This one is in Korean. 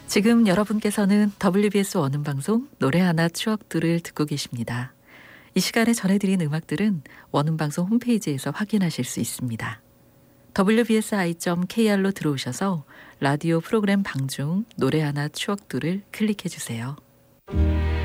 지금 여러분께서는 WBS 원음방송 노래 하나 추억들을 듣고 계십니다. 이 시간에 전해드린 음악들은 원음방송 홈페이지에서 확인하실 수 있습니다. wbsi.kr로 들어오셔서 라디오 프로그램 방중 노래 하나 추억들을 클릭해주세요.